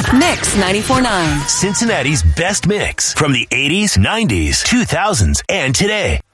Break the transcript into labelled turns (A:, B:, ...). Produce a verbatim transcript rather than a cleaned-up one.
A: Mix ninety-four point nine.
B: Cincinnati's best mix from the eighties, nineties, two thousands, and today.